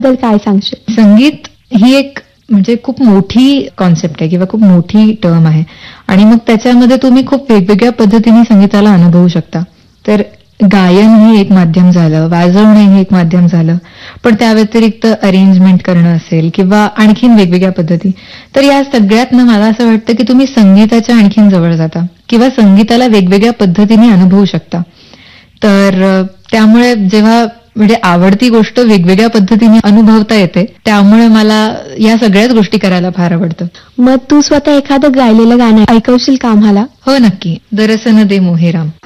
तर काय सांगशील? संगीत ही एक म्हणजे खूप मोठी कॉन्सेप्ट आहे किंवा खूप मोठी टर्म आहे आणि मग त्याच्यामध्ये तुम्ही खूप वेगवेगळ्या पद्धतीने संगीताला अनुभवू शकता. तर गायन हे एक माध्यम झालं, वाजवणे हे एक माध्यम झालं, पण त्या व्यतिरिक्त अरेंजमेंट करणं असेल किंवा आणखीन वेगवेगळ्या पद्धती. तर या सगळ्यातनं मला असं वाटतं की तुम्ही संगीताच्या आणखीन जवळ जाता किंवा संगीताला वेगवेगळ्या पद्धतीने अनुभवू शकता. तर त्यामुळे जेव्हा म्हणजे आवडती गोष्ट वेगवेगळ्या पद्धतीने अनुभवता येते, त्यामुळे मला या सगळ्याच गोष्टी करायला फार आवडतं. मग तू स्वतः एखादं गायलेलं गाणं ऐकवशील का आम्हाला? हो, नक्की. दरसन दे मोहेराम.